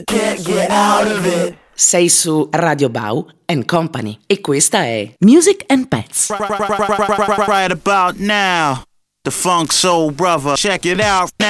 Can't get out of it. Sei su Radio Bau and Company e questa è Music and Pets. Right about now, the Funk Soul Brother, check it out now.